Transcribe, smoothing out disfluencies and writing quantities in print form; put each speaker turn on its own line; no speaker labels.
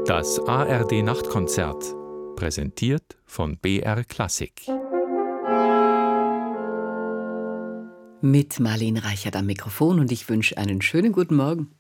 Das ARD Nachtkonzert, präsentiert von BR Klassik.
Mit Marlene Reichert am Mikrofon und ich wünsche einen schönen guten Morgen.